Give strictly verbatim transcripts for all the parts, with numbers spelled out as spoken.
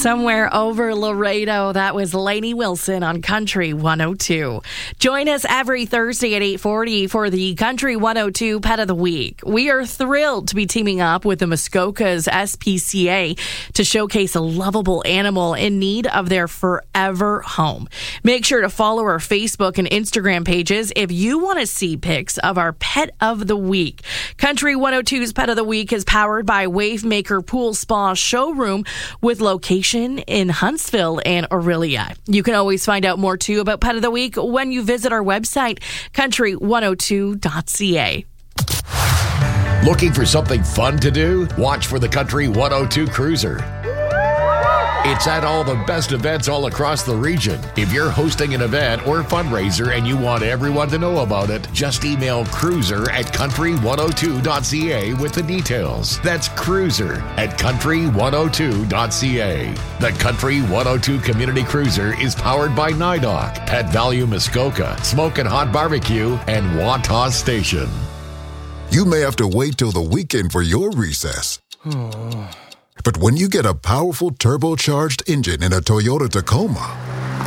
Somewhere over Laredo, that was Lainey Wilson on Country one oh two. Join us every Thursday at eight forty for the Country one oh two Pet of the Week. We are thrilled to be teaming up with the Muskokas S P C A to showcase a lovable animal in need of their forever home. Make sure to follow our Facebook and Instagram pages if you want to see pics of our Pet of the Week. Country one oh two's Pet of the Week is powered by Wavemaker Pool Spa Showroom with location in Huntsville and Aurelia. You can always find out more, too, about Pet of the Week when you visit our website, country one oh two dot c a. Looking for something fun to do? Watch for the Country one oh two Cruiser. It's at all the best events all across the region. If you're hosting an event or fundraiser and you want everyone to know about it, just email cruiser at country one oh two dot c a with the details. That's cruiser at country one oh two dot c a. The Country one oh two Community Cruiser is powered by NYDOC, Pet Value Muskoka, Smokin' Hot Barbecue, and Wantagh Station. You may have to wait till the weekend for your recess. But when you get a powerful turbocharged engine in a Toyota Tacoma,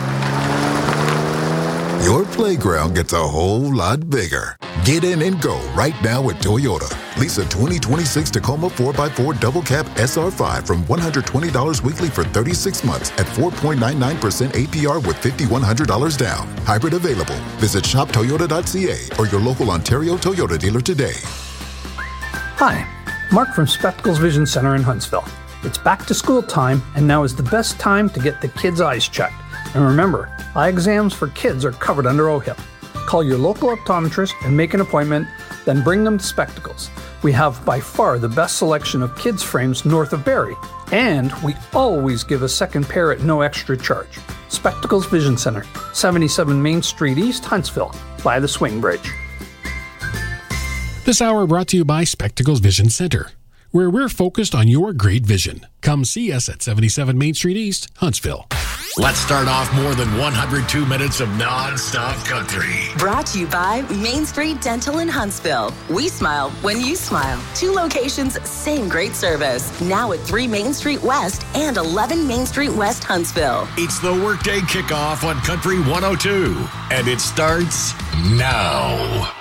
your playground gets a whole lot bigger. Get in and go right now at Toyota. Lease a twenty twenty-six Tacoma four by four Double Cab S R five from one hundred twenty dollars weekly for thirty-six months at four point nine nine percent A P R with five thousand one hundred dollars down. Hybrid available. Visit shop toyota dot c a or your local Ontario Toyota dealer today. Hi, Mark from Spectacles Vision Center in Huntsville. It's back to school time, and now is the best time to get the kids' eyes checked. And remember, eye exams for kids are covered under O H I P. Call your local optometrist and make an appointment, then bring them to Spectacles. We have by far the best selection of kids' frames north of Barrie, and we always give a second pair at no extra charge. Spectacles Vision Center, seventy-seven Main Street East, Huntsville, by the Swing Bridge. This hour brought to you by Spectacles Vision Center, where we're focused on your great vision. Come see us at seventy-seven Main Street East, Huntsville. Let's start off more than one hundred two minutes of non-stop country. Brought to you by Main Street Dental in Huntsville. We smile when you smile. Two locations, same great service. Now at three Main Street West and eleven Main Street West, Huntsville. It's the Workday Kickoff on Country one oh two, and it starts now.